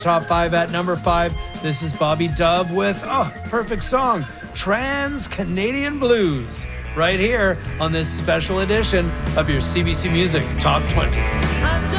Top 5 at number 5. This is Bobby Dove with, perfect song, Trans-Canadian Blues, right here on this special edition of your CBC Music Top 20.